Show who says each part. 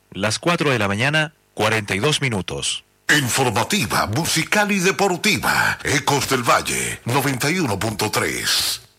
Speaker 1: las 4 de la mañana, 42 minutos.
Speaker 2: Informativa, musical y deportiva. Ecos del Valle, 91.3.